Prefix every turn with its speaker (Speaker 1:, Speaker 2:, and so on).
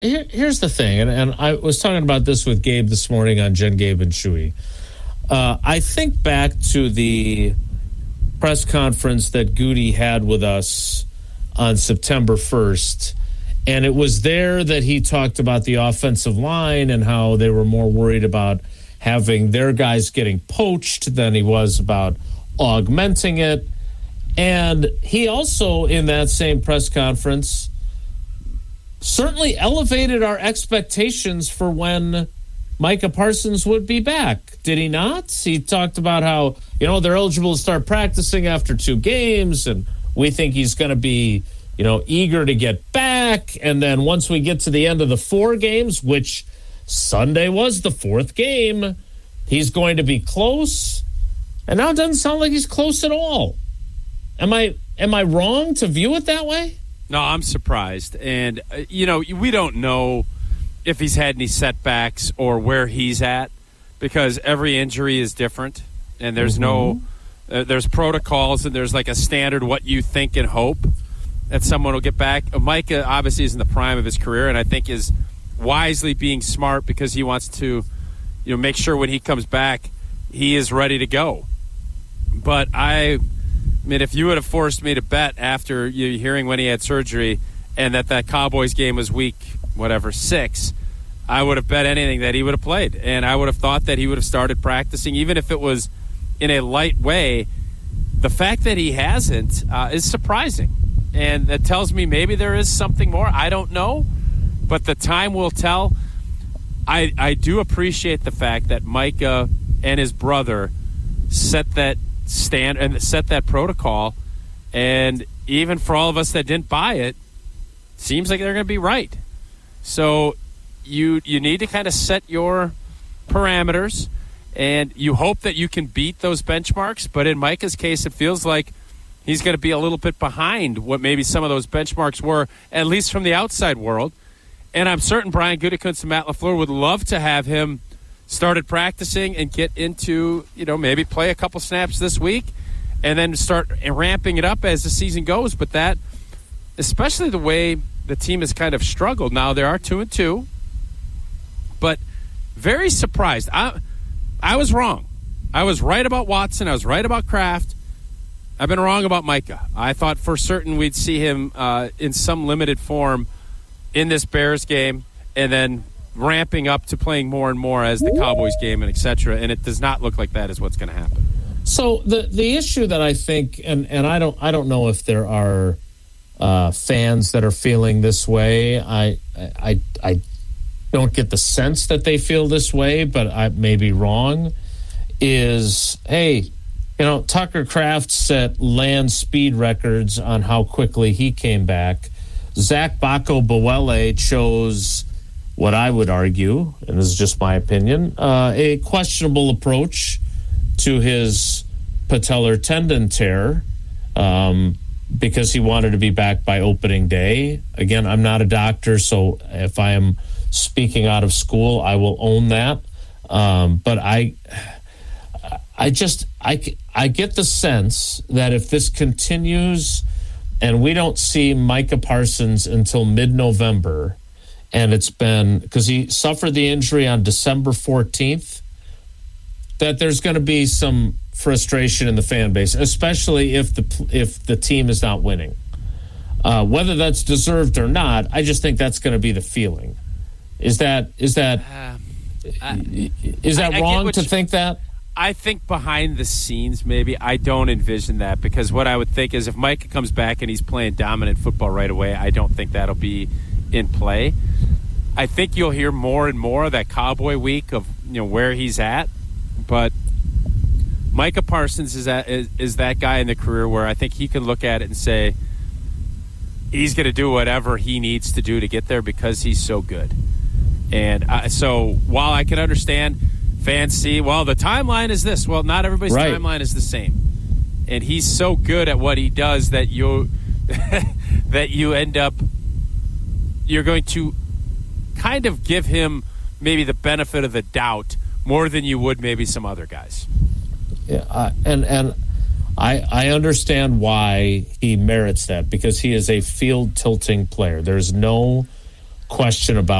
Speaker 1: Here's the thing, and I was talking about this with Gabe this morning on Jen, Gabe, and Shuey. I think back to the press conference that Goody had with us on September 1st, and it was there that he talked about the offensive line and how they were more worried about having their guys getting poached than he was about augmenting it. And he also, in that same press conference, certainly elevated our expectations for when Micah Parsons would be back. Did he not? He talked about how, they're eligible to start practicing after 2 games, and we think he's going to be, eager to get back. And then once we get to the end of the 4 games, which Sunday was the 4th game, he's going to be close. And now it doesn't sound like he's close at all. Am I wrong to view it that way?
Speaker 2: No, I'm surprised. And, we don't know if he's had any setbacks or where he's at because every injury is different. And there's there's protocols and there's like a standard what you think and hope that someone will get back. Micah obviously is in the prime of his career and I think is wisely being smart because he wants to, make sure when he comes back, he is ready to go. But I mean, if you would have forced me to bet after you hearing when he had surgery and that Cowboys game was week, 6, I would have bet anything that he would have played. And I would have thought that he would have started practicing, even if it was in a light way. The fact that he hasn't is surprising. And that tells me maybe there is something more. I don't know. But the time will tell. I do appreciate the fact that Micah and his brother set that stand and set that protocol, and even for all of us that didn't buy it, seems like they're going to be right. So you need to kind of set your parameters, and you hope that you can beat those benchmarks. But in Micah's case, it feels like he's going to be a little bit behind what maybe some of those benchmarks were, at least from the outside world. And I'm certain Brian Gutekunst and Matt LaFleur would love to have him started practicing and get into, maybe play a couple snaps this week and then start ramping it up as the season goes. But that, especially the way the team has kind of struggled. Now, there are 2-2, but very surprised. I was wrong. I was right about Watson. I was right about Kraft. I've been wrong about Micah. I thought for certain we'd see him in some limited form in this Bears game and then ramping up to playing more and more as the Cowboys game and et cetera, and it does not look like that is what's going to happen.
Speaker 1: So the issue that I think, and I don't know if there are fans that are feeling this way. I don't get the sense that they feel this way, but I may be wrong. Is, hey, Tucker Kraft set land speed records on how quickly he came back. Zach Bako-Buele chose what I would argue, and this is just my opinion, a questionable approach to his patellar tendon tear because he wanted to be back by opening day. Again, I'm not a doctor, so if I am speaking out of school, I will own that. But I get the sense that if this continues and we don't see Micah Parsons until mid-November, and it's been because he suffered the injury on December 14th, that there's going to be some frustration in the fan base, especially if the team is not winning. Whether that's deserved or not, I just think that's going to be the feeling. Is that wrong to think that?
Speaker 2: I think behind the scenes, maybe. I don't envision that because what I would think is if Micah comes back and he's playing dominant football right away, I don't think that'll be in play. I think you'll hear more and more of that Cowboy week of where he's at, but Micah Parsons is that guy in the career where I think he can look at it and say he's going to do whatever he needs to do to get there because he's so good. And so while I can understand fans see, well, the timeline is this. Well, not everybody's timeline is the same. And he's so good at what he does that you end up, you're going to kind of give him maybe the benefit of the doubt more than you would maybe some other guys.
Speaker 1: Yeah, and I understand why he merits that because he is a field tilting player. There's no question about